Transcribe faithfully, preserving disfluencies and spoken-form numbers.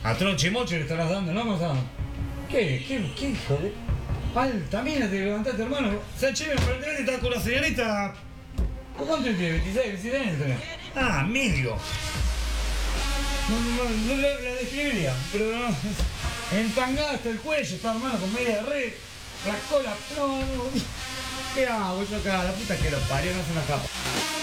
A Tronchimoche le estarás dando, ¿no? ¿Cómo está? ¿Qué? ¿Qué? ¿Qué hijo de...? Alta mina te levantaste, hermano. Sánchez, me parece que estás con la señorita... ¿Cuánto tiene? ¿veintiséis, veintisiete años tenés? Ah, medio. No, no, no, no la, la describiría, pero no. Entangada hasta el cuello, está hermano, con media red. La cola, no, no. ¿Qué hago yo acá? La puta que lo parió, no hace una capa.